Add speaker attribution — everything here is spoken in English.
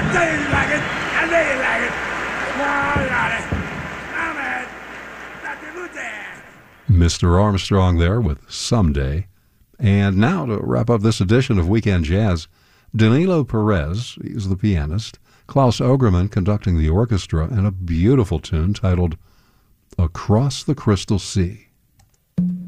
Speaker 1: Say you like it. I know you like it. Oh, got it. I'm at Dr. Lutan.
Speaker 2: Mr. Armstrong there with Someday. And now to wrap up this edition of Weekend Jazz, Danilo Perez, he's the pianist, Klaus Ogerman conducting the orchestra, and a beautiful tune titled Across the Crystal Sea.